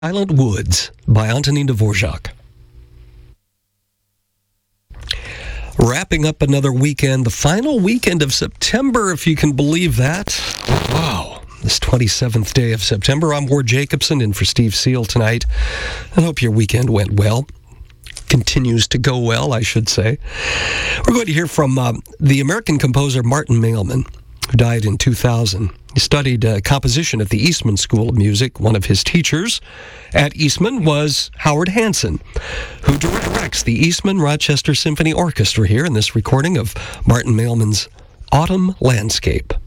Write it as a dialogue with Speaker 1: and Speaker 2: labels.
Speaker 1: Silent Woods by Antonin Dvorak. Wrapping up another weekend, the final weekend of September, if you can believe that. Wow, this 27th day of September. I'm Ward Jacobson in for Steve Seal tonight. I hope your weekend went well. Continues to go well, I should say. We're going to hear from the American composer Martin Mailman, who died in 2000. He studied composition at the Eastman School of Music. One of his teachers at Eastman was Howard Hanson, who directs the Eastman Rochester Symphony Orchestra here in this recording of Martin Mailman's Autumn Landscape.